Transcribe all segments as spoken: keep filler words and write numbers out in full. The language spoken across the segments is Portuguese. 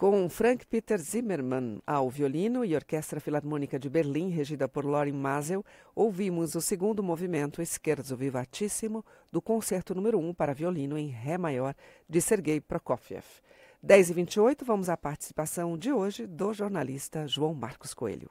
Com Frank Peter Zimmermann ao violino e Orquestra Filarmônica de Berlim, regida por Lorin Maazel, ouvimos o segundo movimento Scherzo Vivatissimo do Concerto número um para violino em Ré maior de Sergei Prokofiev. dez e vinte e oito, vamos à participação de hoje do jornalista João Marcos Coelho.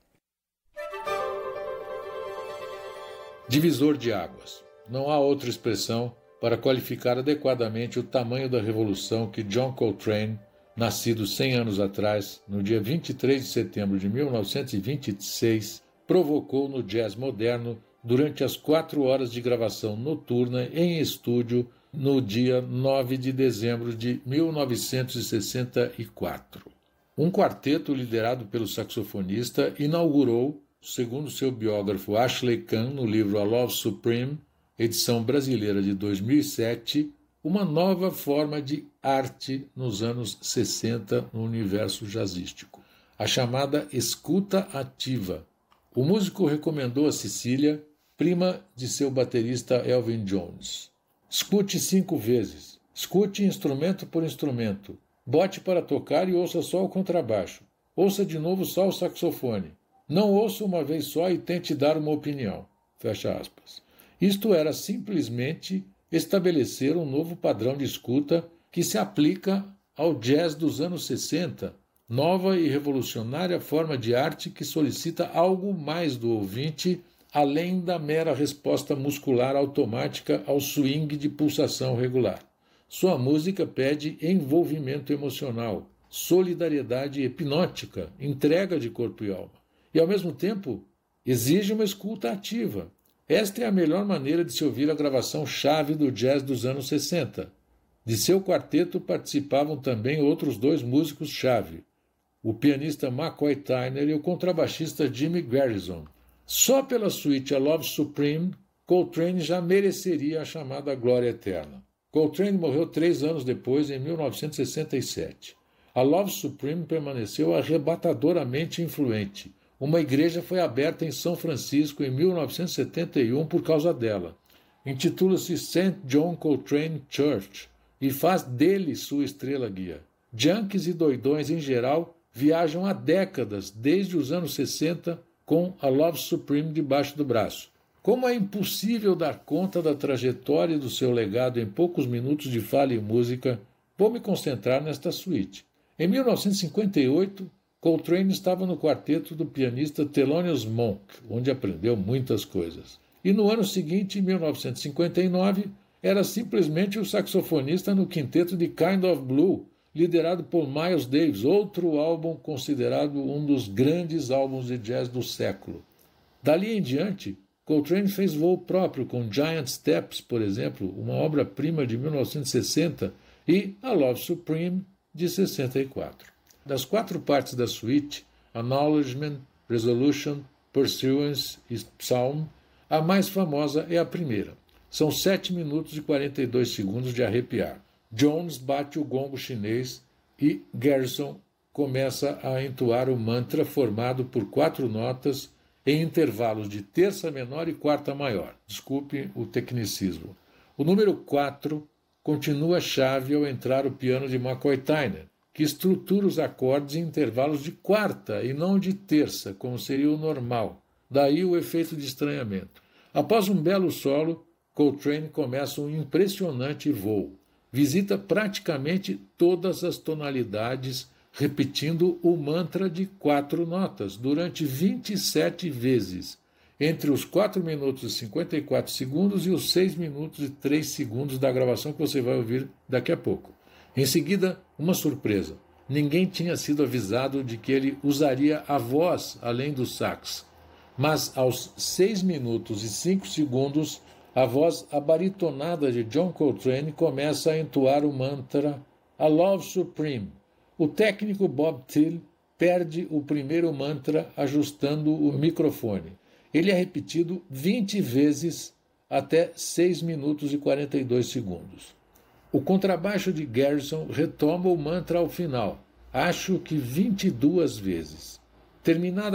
Divisor de águas. Não há outra expressão para qualificar adequadamente o tamanho da revolução que John Coltrane, nascido cem anos atrás, no dia vinte e três de setembro de mil novecentos e vinte e seis, provocou no jazz moderno durante as quatro horas de gravação noturna em estúdio no dia nove de dezembro de mil novecentos e sessenta e quatro. Um quarteto liderado pelo saxofonista inaugurou, segundo seu biógrafo Ashley Kahn no livro A Love Supreme, edição brasileira de dois mil e sete, uma nova forma de arte nos anos sessenta no universo jazzístico, a chamada escuta ativa. O músico recomendou a Cecília, prima de seu baterista Elvin Jones: escute cinco vezes, escute instrumento por instrumento, bote para tocar e ouça só o contrabaixo, ouça de novo só o saxofone, não ouça uma vez só e tente dar uma opinião. Fecha aspas. Isto era simplesmente estabelecer um novo padrão de escuta que se aplica ao jazz dos anos sessenta, nova e revolucionária forma de arte que solicita algo mais do ouvinte, além da mera resposta muscular automática ao swing de pulsação regular. Sua música pede envolvimento emocional, solidariedade hipnótica, entrega de corpo e alma. E, ao mesmo tempo, exige uma escuta ativa. Esta é a melhor maneira de se ouvir a gravação chave do jazz dos anos sessenta. De seu quarteto participavam também outros dois músicos-chave, o pianista McCoy Tyner e o contrabaixista Jimmy Garrison. Só pela suíte A Love Supreme, Coltrane já mereceria a chamada glória eterna. Coltrane morreu três anos depois, em mil novecentos e sessenta e sete. A Love Supreme permaneceu arrebatadoramente influente. Uma igreja foi aberta em São Francisco em mil novecentos e setenta e um por causa dela. Intitula-se Saint John Coltrane Church e faz dele sua estrela guia. Junkies e doidões em geral viajam há décadas, desde os anos sessenta, com a Love Supreme debaixo do braço. Como é impossível dar conta da trajetória e do seu legado em poucos minutos de fala e música, vou me concentrar nesta suíte. Em mil novecentos e cinquenta e oito, Coltrane estava no quarteto do pianista Thelonious Monk, onde aprendeu muitas coisas. E no ano seguinte, em mil novecentos e cinquenta e nove, era simplesmente o saxofonista no quinteto de Kind of Blue, liderado por Miles Davis, outro álbum considerado um dos grandes álbuns de jazz do século. Dali em diante, Coltrane fez voo próprio com Giant Steps, por exemplo, uma obra-prima de mil novecentos e sessenta, e A Love Supreme, de sessenta e quatro. Das quatro partes da suíte, Acknowledgement, Resolution, Pursuance e Psalm, a mais famosa é a primeira. São sete minutos e quarenta e dois segundos de arrepiar. Jones bate o gongo chinês e Garrison começa a entoar o mantra formado por quatro notas em intervalos de terça menor e quarta maior. Desculpe o tecnicismo. O número quatro continua chave ao entrar o piano de McCoy Tyner, que estrutura os acordes em intervalos de quarta e não de terça, como seria o normal. Daí o efeito de estranhamento. Após um belo solo, Coltrane começa um impressionante voo. Visita praticamente todas as tonalidades, repetindo o mantra de quatro notas durante vinte e sete vezes, entre os quatro minutos e cinquenta e quatro segundos e os seis minutos e três segundos da gravação que você vai ouvir daqui a pouco. Em seguida, uma surpresa. Ninguém tinha sido avisado de que ele usaria a voz além do sax. Mas aos seis minutos e cinco segundos, a voz abaritonada de John Coltrane começa a entoar o mantra A Love Supreme. O técnico Bob Thiel perde o primeiro mantra ajustando o microfone. Ele é repetido vinte vezes até seis minutos e quarenta e dois segundos. O contrabaixo de Garrison retoma o mantra ao final, acho que vinte e duas vezes. Terminada